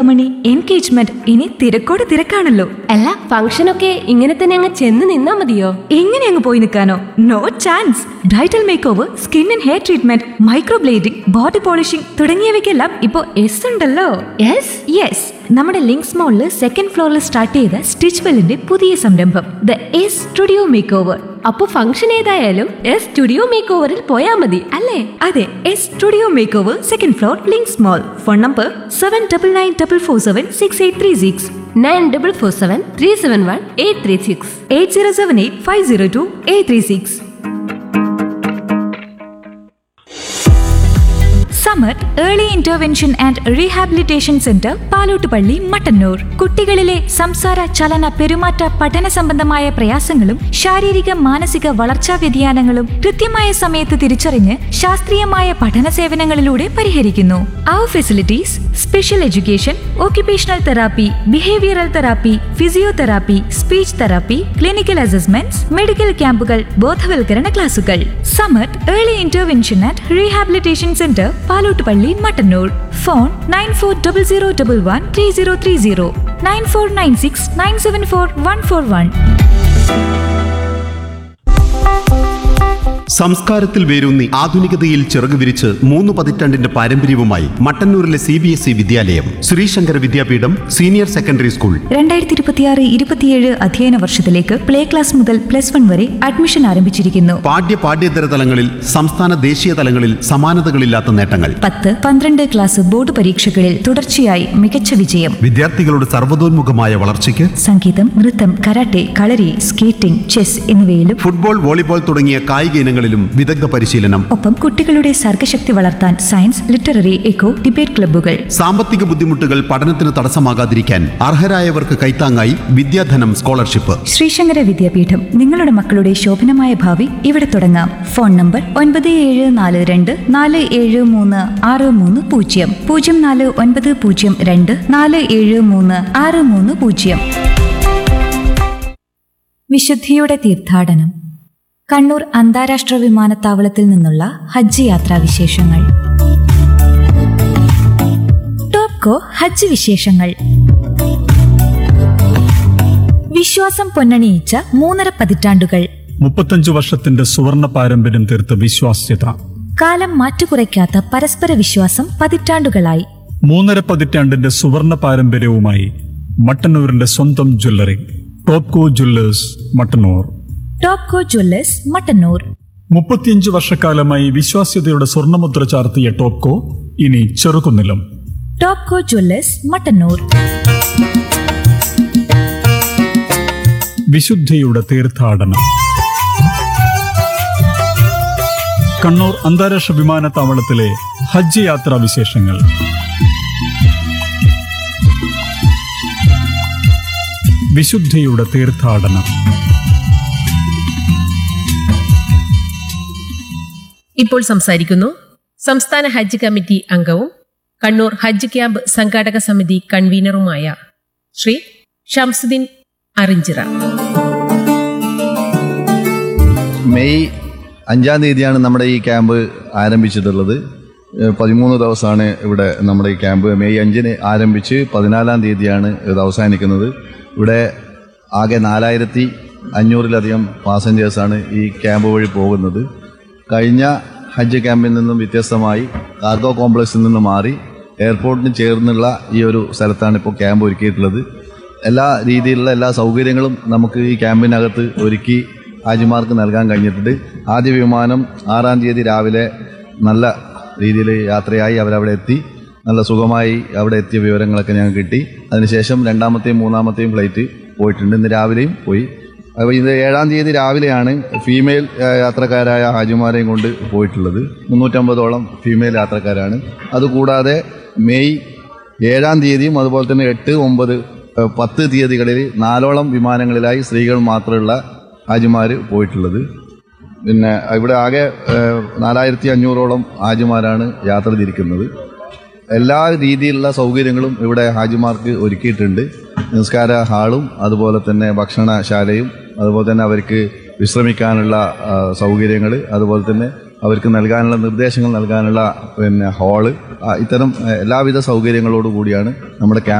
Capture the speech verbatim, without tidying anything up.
മണി engagement, ഇനി തിരക്കോട് തിരക്കാണല്ലോ. അല്ല, ഫംഗ്ഷനൊക്കെ ഇങ്ങനെ തന്നെ അങ്ങ് ചെന്ന് നിന്നാ മതിയോ? എങ്ങനെ അങ്ങ് പോയി നിൽക്കാനോ? No chance. Bridal make over, skin and hair treatment, microblading, body polishing തുടങ്ങിയവയ്ക്കെല്ലാം ഇപ്പോ എസ് ഉണ്ടല്ലോ. യെസ്. യെസ്, നമ്മുടെ ലിങ്ക്സ് മോളില് സെക്കൻഡ് ഫ്ലോറിൽ സ്റ്റാർട്ട് ചെയ്ത സ്റ്റിച്ച് വെല്ലിന്റെ പുതിയ സംരംഭം the S studio make over. അപ്പൊ ഫംഗ്ഷൻ ഏതായാലും എസ് സ്റ്റുഡിയോ മേക്ക് ഓവറിൽ പോയാ മതി അല്ലേ? അതെ, S studio make over, second floor, links mall. Phone number seven double nine double four seven six eight three six nine double four seven three seven one eight three six eight zero seven eight five zero to eight three six. Samath early intervention and rehabilitation centre, Palottupalli, Mattannur. കുട്ടികളിലെ സംസാര, ചലന, പെരുമാറ്റ, പഠന സംബന്ധമായ പ്രയാസങ്ങളും ശാരീരിക മാനസിക വളർച്ചാ വ്യതിയാനങ്ങളും കൃത്യമായ സമയത്ത് തിരിച്ചറിഞ്ഞ് ശാസ്ത്രീയമായ പഠന സേവനങ്ങളിലൂടെ പരിഹരിക്കുന്നു. അവർ facilities: special education, occupational therapy, behavioural therapy, physiotherapy, speech therapy, clinical assessments, medical ക്യാമ്പുകൾ, ബോധവൽക്കരണ ക്ലാസുകൾ. Samath early intervention and rehabilitation centre, Palottupalli, Mattannur. Phone nine four double zero double one three zero three zero nine four nine six nine seven four one four one. സംസ്കാരത്തിൽ വേരൂന്നി ആധുനികതയിൽ ചിറകുവിരിച്ച് മൂന്ന് പതിറ്റാണ്ടിന്റെ പാരമ്പര്യവുമായി മട്ടന്നൂരിലെ C B S E വിദ്യാലയം ശ്രീശങ്കര വിദ്യാപീഠം senior secondary school. രണ്ടായിരത്തി ഇരുപത്തിയാറ് ഇരുപത്തിയേഴ് അധ്യയന വർഷത്തിലേക്ക് പ്ലേ ക്ലാസ് മുതൽ പ്ലസ് വൺ വരെ അഡ്മിഷൻ ആരംഭിച്ചിരിക്കുന്നു. പാഠ്യ പാഠ്യേതര തലങ്ങളിൽ സംസ്ഥാന ദേശീയ തലങ്ങളിൽ സമാനതകളില്ലാത്ത നേട്ടങ്ങൾ. പത്ത് പന്ത്രണ്ട് ക്ലാസ് ബോർഡ് പരീക്ഷകളിൽ തുടർച്ചയായി മികച്ച വിജയം. വിദ്യാർത്ഥികളുടെ സർവ്വതോന്മുഖമായ വളർച്ചയ്ക്ക് സംഗീതം, നൃത്തം, കരാട്ടെ, കളരി, സ്കേറ്റിംഗ്, ചെസ് എന്നിവയിലും ഫുട്ബോൾ, വോളിബോൾ തുടങ്ങിയ കായിക ഇനങ്ങളിലും വിദഗ്ധ പരിശീലനം. ഒപ്പം കുട്ടികളുടെ സർഗശക്തി വളർത്താൻ സയൻസ്, ലിറ്റററി, എക്കോ, ഡിബേറ്റ് ക്ലബ്ബുകൾ. സാമ്പത്തിക ബുദ്ധിമുട്ടുകൾ പഠനത്തിന് തടസ്സമാകാതിരിക്കാൻ അർഹരായവർക്ക് കൈത്താങ്ങായി വിദ്യാധനം സ്കോളർഷിപ്പ്. ശ്രീശങ്കര വിദ്യാപീഠം, നിങ്ങളുടെ മക്കളുടെ ശോഭനമായ ഭാവി ഇവിടെ തുടങ്ങാം. ഫോൺ നമ്പർ ഒൻപത് ഏഴ് നാല് രണ്ട് നാല് ഏഴ് മൂന്ന് ആറ് മൂന്ന് പൂജ്യം പൂജ്യം നാല് ഒൻപത് പൂജ്യം രണ്ട് നാല് ഏഴ് മൂന്ന് ആറ് മൂന്ന് പൂജ്യം. വിശുദ്ധിയുടെ തീർത്ഥാടനം. കണ്ണൂർ അന്താരാഷ്ട്ര വിമാനത്താവളത്തിൽ നിന്നുള്ള ഹജ്ജ് യാത്രാ വിശേഷങ്ങൾ. ടോപ്കോ ഹജ്ജ് വിശേഷങ്ങൾ. വിശ്വാസം പൊന്നണിയിച്ച മൂന്നര പതിറ്റാണ്ടുകൾ. മുപ്പത്തഞ്ചു വർഷത്തിന്റെ സുവർണ പാരമ്പര്യം തീർത്ത വിശ്വാസ്യത. കാലം മാറ്റുകുറയ്ക്കാത്ത പരസ്പര വിശ്വാസം പതിറ്റാണ്ടുകളായി. മൂന്നര പതിറ്റാണ്ടിന്റെ സുവർണ പാരമ്പര്യവുമായി മട്ടന്നൂരിന്റെ സ്വന്തം jewellery Topco Jewellers, Mattannur. Topco Jewellers, Mattannur. മുപ്പത്തിയഞ്ചു വർഷക്കാലമായി വിശ്വാസ്യതയുടെ സ്വർണ്ണമുദ്ര ചാർത്തിയ ടോപ്കോ ഇനി ചെറുകുന്നിലും. ടോപ്കോ ജ്വല്ലേഴ്സ്, മട്ടന്നൂർ. വിശുദ്ധിയുടെ തീർത്ഥാടനം. കണ്ണൂർ അന്താരാഷ്ട്ര വിമാനത്താവളത്തിലെ ഹജ്ജ് യാത്രാ വിശേഷങ്ങൾ. വിശുദ്ധിയുടെ തീർത്ഥാടനം. ഇപ്പോൾ സംസാരിക്കുന്നു സംസ്ഥാന ഹജ്ജ് കമ്മിറ്റി അംഗവും കണ്ണൂർ ഹജ്ജ് ക്യാമ്പ് സംഘാടക സമിതി കൺവീനറുമായ ശ്രീ ഷംസുദ്ദീൻ അറിഞ്ചിറ. മെയ് അഞ്ചാം തീയതിയാണ് നമ്മുടെ ഈ ക്യാമ്പ് ആരംഭിച്ചിട്ടുള്ളത്. പതിമൂന്ന് ദിവസമാണ് ഇവിടെ നമ്മുടെ ഈ ക്യാമ്പ്. മെയ് അഞ്ചിന് ആരംഭിച്ച് പതിനാലാം തീയതിയാണ് ഇത് അവസാനിക്കുന്നത്. ഇവിടെ ആകെ നാലായിരത്തി അഞ്ഞൂറിലധികം പാസഞ്ചേഴ്സാണ് ഈ ക്യാമ്പ് വഴി പോകുന്നത്. കഴിഞ്ഞ ഹജ്ജ് ക്യാമ്പിൽ നിന്നും വ്യത്യസ്തമായി കാർഗോ കോംപ്ലക്സിൽ നിന്ന് മാറി എയർപോർട്ടിന് ചേർന്നുള്ള ഈ ഒരു സ്ഥലത്താണ് ഇപ്പോൾ ക്യാമ്പ് ഒരുക്കിയിട്ടുള്ളത്. എല്ലാ രീതിയിലുള്ള എല്ലാ സൗകര്യങ്ങളും നമുക്ക് ഈ ക്യാമ്പിനകത്ത് ഒരുക്കി ഹാജിമാർക്ക് നൽകാൻ കഴിഞ്ഞിട്ടുണ്ട്. ആദ്യ വിമാനം ആറാം തീയതി രാവിലെ നല്ല രീതിയിൽ യാത്രയായി അവരവിടെ എത്തി. നല്ല സുഖമായി അവിടെ എത്തിയ വിവരങ്ങളൊക്കെ ഞങ്ങൾക്ക് കിട്ടി. അതിനുശേഷം രണ്ടാമത്തെയും മൂന്നാമത്തെയും ഫ്ലൈറ്റ് പോയിട്ടുണ്ട്. ഇന്ന് രാവിലെയും പോയി. അപ്പോൾ ഇത് ഏഴാം തീയതി രാവിലെയാണ് ഫീമെയിൽ യാത്രക്കാരായ ഹാജിമാരെയും കൊണ്ട് പോയിട്ടുള്ളത്. മുന്നൂറ്റമ്പതോളം ഫീമെയിൽ യാത്രക്കാരാണ്. അതുകൂടാതെ മെയ് ഏഴാം തീയതിയും അതുപോലെ തന്നെ എട്ട്, ഒമ്പത്, പത്ത് തീയതികളിൽ നാലോളം വിമാനങ്ങളിലായി സ്ത്രീകൾ മാത്രമുള്ള ഹാജിമാർ പോയിട്ടുള്ളത്. പിന്നെ ഇവിടെ ആകെ നാലായിരത്തി അഞ്ഞൂറോളം ഹാജിമാരാണ് യാത്ര തിരിക്കുന്നത്. എല്ലാ രീതിയിലുള്ള സൗകര്യങ്ങളും ഇവിടെ ഹാജിമാർക്ക് ഒരുക്കിയിട്ടുണ്ട്. നിസ്കാര ഹാളും അതുപോലെ തന്നെ ഭക്ഷണശാലയും അതുപോലെ തന്നെ അവർക്ക് വിശ്രമിക്കാനുള്ള സൗകര്യങ്ങൾ, അതുപോലെ തന്നെ അവർക്ക് നൽകാനുള്ള നിർദ്ദേശങ്ങൾ നൽകാനുള്ള പിന്നെ ഹാള്, ഇത്തരം എല്ലാവിധ സൗകര്യങ്ങളോടു കൂടിയാണ് നമ്മുടെ ക്യാമ്പ്